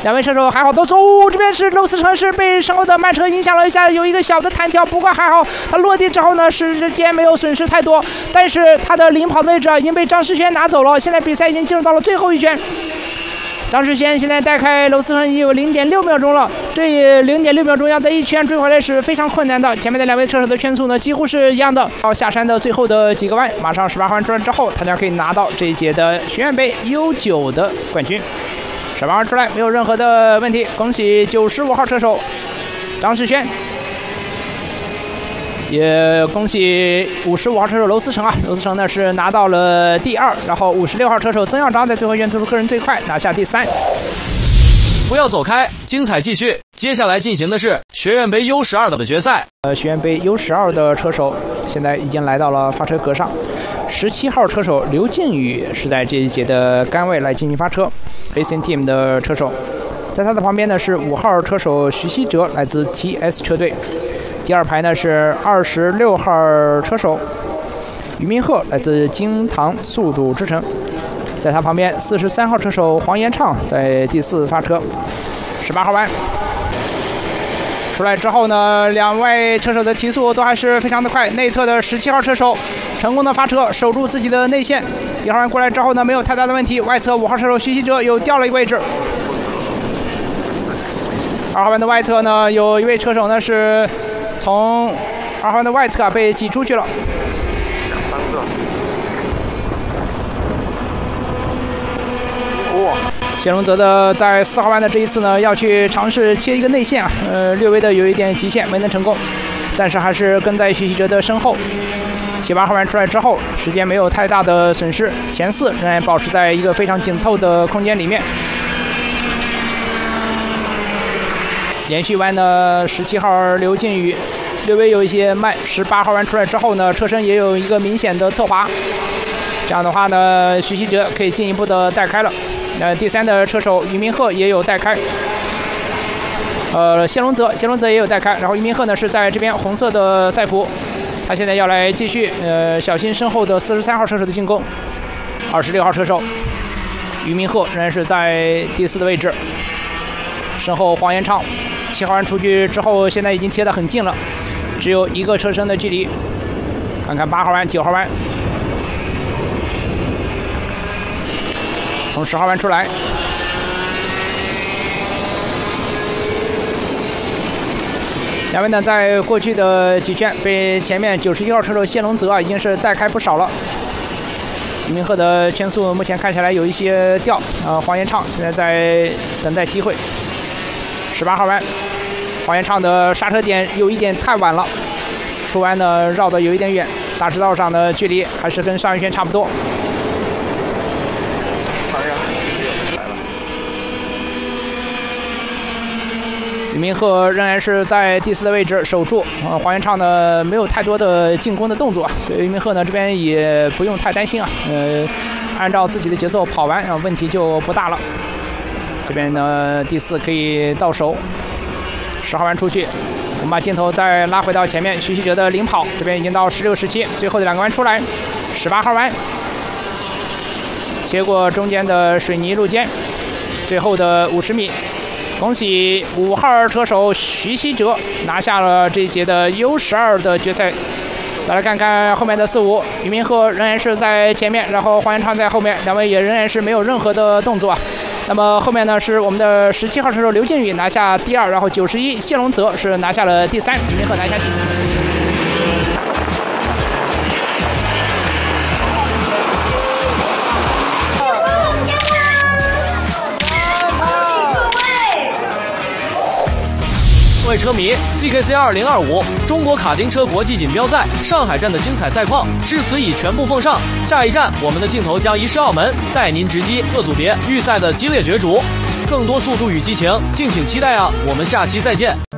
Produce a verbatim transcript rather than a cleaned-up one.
两位车手还好都走，这边是娄思成是被身后的慢车影响了一下，有一个小的弹跳，不过还好他落地之后呢，时间没有损失太多，但是他的领跑的位置已经被张世轩拿走了。现在比赛已经进入到了最后一圈。张世轩现在带开娄思成已经有 零点六秒钟了，这 零点六秒钟要在一圈追回来是非常困难的。前面的两位车手的圈速呢几乎是一样的。到下山的最后的几个弯，马上十八弯出来之后，他将可以拿到这一届的学院杯 U 九 的冠军。十八弯出来没有任何的问题，恭喜九十五号车手张世轩，也恭喜五十五号车手娄思成啊，娄思成呢是拿到了第二，然后五十六号车手曾耀章在最后一圈做出个人最快，拿下第三。 不要走开，精彩继续。接下来进行的是学院杯 U 十二 的决赛。 呃，学院杯 U 十二 的车手现在已经来到了发车格上。十七号车手刘靖宇是在这一节的杆位来进行发车 ，Racing Team 的车手。在他的旁边呢是五号车手徐希哲，来自 T S 车队。第二排呢是二十六号车手俞明鹤，来自京唐速度之城。在他旁边四十三号车手黄延畅在第四发车。十八号弯出来之后呢，两位车手的提速都还是非常的快。内侧的十七号车手成功的发车，守住自己的内线。一号弯过来之后呢，没有太大的问题。外侧五号车手徐希哲又掉了一个位置。二号弯的外侧呢，有一位车手呢是从二号弯的外侧被挤出去了。 两三个。 哇！谢龙泽的在四号弯的这一次呢，要去尝试切一个内线啊，呃，略微的有一点极限，没能成功，暂时还是跟在徐希哲的身后。七八号弯出来之后，时间没有太大的损失，前四仍然保持在一个非常紧凑的空间里面。连续弯呢，十七号刘靖宇略微有一些慢，十八号弯出来之后呢，车身也有一个明显的侧滑，这样的话呢，徐希哲可以进一步的带开了。那第三的车手俞明鹤也有带开，呃，谢龙泽，谢龙泽也有带开，然后俞明鹤呢是在这边红色的赛服，他现在要来继续呃小心身后的四十三号车手的进攻。二十六号车手俞明鹤仍然是在第四的位置，身后黄延畅。七号弯出去之后，现在已经贴得很近了，只有一个车身的距离。看看八号弯、九号弯，从十号弯出来，两位呢在过去的几圈被前面九十一号车手谢龙泽啊已经是带开不少了。俞明鹤的圈速目前看起来有一些掉，呃，黄延畅现在在等待机会。十八号弯，黄延畅的刹车点有一点太晚了，出弯呢绕得有一点远，大直道上的距离还是跟上一圈差不多。俞明鹤仍然是在第四的位置守住，呃，黄延畅呢没有太多的进攻的动作，所以俞明鹤呢这边也不用太担心啊，呃，按照自己的节奏跑完，啊，问题就不大了。这边呢第四可以到手，十号弯出去，我们把镜头再拉回到前面，徐希哲的领跑，这边已经到十六、十七，最后的两个弯出来，十八号弯，切过中间的水泥路肩，最后的五十米。恭喜五号车手徐希哲拿下了这一节的 U 十二 的决赛。再来看看后面的四五，俞明鹤仍然是在前面，然后黄延畅在后面，两位也仍然是没有任何的动作。那么后面呢是我们的十七号车手刘靖宇拿下第二，然后九十一谢龙泽是拿下了第三，俞明鹤拿下第四。 各位车迷 ，C K C 二零二五中国卡丁车国际锦标赛上海站的精彩赛况至此已全部奉上。下一站，我们的镜头将移师澳门，带您直击各组别预赛的激烈角逐。更多速度与激情，敬请期待啊！我们下期再见。